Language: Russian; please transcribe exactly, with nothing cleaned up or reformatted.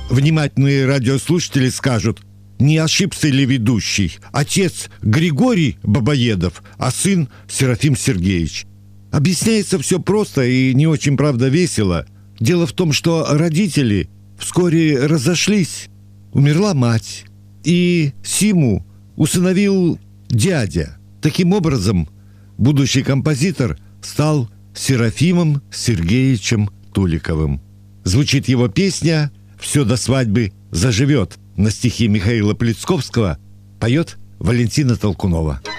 внимательные радиослушатели скажут: не ошибся ли ведущий? Отец Григорий Бабоедов, а сын Серафим Сергеевич. Объясняется все просто и не очень, правда, весело. Дело в том, что родители вскоре разошлись. Умерла мать, и Симу усыновил дядя. Таким образом, будущий композитор стал Серафимом Сергеевичем Туликовым. Звучит его песня «Все до свадьбы заживет» на стихи Михаила Плецковского, поет Валентина Толкунова.